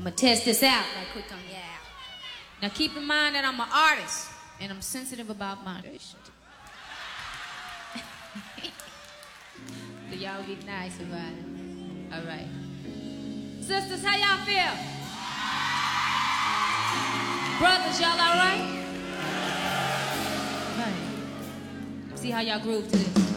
I'm gonna test this out right quick on you. Now keep in mind that I'm an artist and I'm sensitive about moderation. So y'all be nice about it. All right. Sisters, how y'all feel? Brothers, y'all all right? Right. See how y'all groove to this.